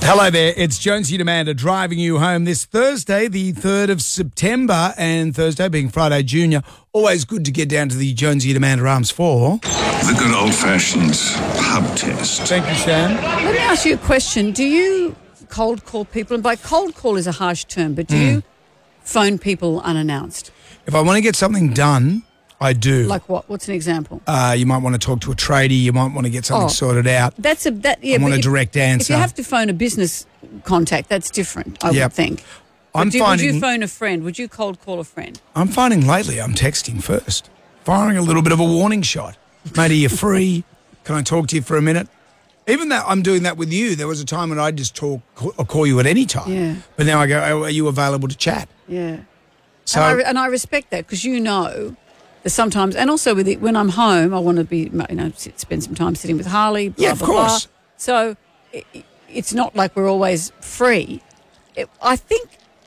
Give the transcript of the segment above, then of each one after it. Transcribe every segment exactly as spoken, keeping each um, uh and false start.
Hello there, it's Jonesy and Amanda driving you home this Thursday, the third of September, and Thursday being Friday Junior. Always good to get down to the Jonesy and Amanda Arms for the good old-fashioned pub test. Thank you, Shan. Let me ask you a question. Do you cold call people? And by cold call is a harsh term, but do mm. you phone people unannounced? If I want to get something done, I do. Like what? What's an example? Uh, you might want to talk to a tradie. You might want to get something oh, sorted out. That's a that. Yeah, I want a if, direct answer. If you have to phone a business contact, that's different. I yep. would think. I'm would, you, finding, would you phone a friend? Would you cold call a friend? I'm finding lately I'm texting first, firing a little bit of a warning shot. Mate, are you free? Can I talk to you for a minute? Even that I'm doing that with you. There was a time when I'd just talk or call you at any time. Yeah. But now I go, oh, are you available to chat? Yeah. So and I, and I respect that because you know. Sometimes, and also with it, when I'm home, I want to be, you know, sit, spend some time sitting with Harley. Blah, yeah, of blah, course. Blah. So it, it's not like we're always free. It, I think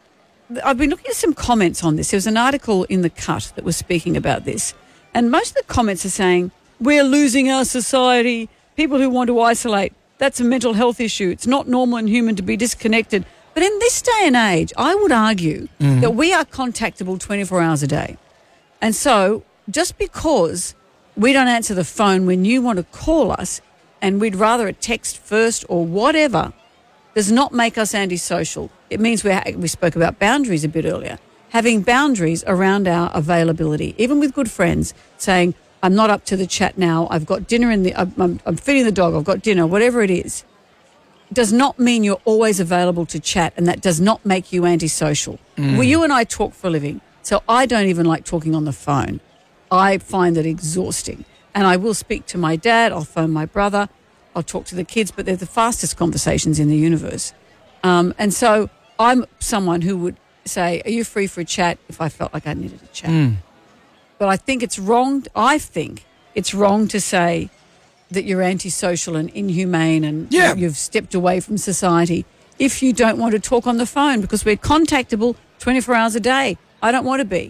I've been looking at some comments on this. There was an article in The Cut that was speaking about this, and most of the comments are saying we're losing our society. People who want to isolate, that's a mental health issue. It's not normal and human to be disconnected. But in this day and age, I would argue mm-hmm. that we are contactable twenty-four hours a day. And so just because we don't answer the phone when you want to call us and we'd rather a text first or whatever does not make us antisocial. It means we we spoke about boundaries a bit earlier. Having boundaries around our availability, even with good friends, saying, I'm not up to the chat now, I've got dinner in the, I'm, I'm feeding the dog, I've got dinner, whatever it is, does not mean you're always available to chat, and that does not make you antisocial. Mm. Well, you and I talk for a living. So I don't even like talking on the phone. I find it exhausting. And I will speak to my dad, I'll phone my brother, I'll talk to the kids, but they're the fastest conversations in the universe. Um, and so I'm someone who would say, are you free for a chat if I felt like I needed a chat? Mm. But I think it's wrong, I think it's wrong to say that you're antisocial and inhumane and yeah. you've stepped away from society if you don't want to talk on the phone, because we're contactable twenty-four hours a day. I don't want to be.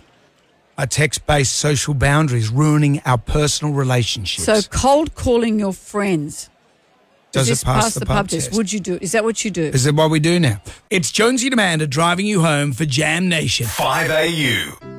A text-based social boundaries ruining our personal relationships. So cold calling your friends. Does Does it pass, pass the, the pub, pub test? test? Would you do? Is that what you do? Is that what we do now? It's Jonesy and Amanda driving you home for Jam Nation. five A U.